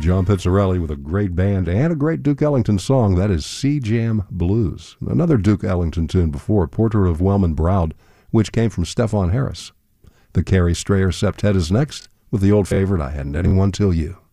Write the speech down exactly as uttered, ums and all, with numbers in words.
John Pizzarelli with a great band and a great Duke Ellington song. That is Sea Jam Blues. Another Duke Ellington tune before, Portrait of Wellman Browd, which came from Stefan Harris. The Carrie Strayer Septet is next with the old favorite, I Hadn't Anyone Till You.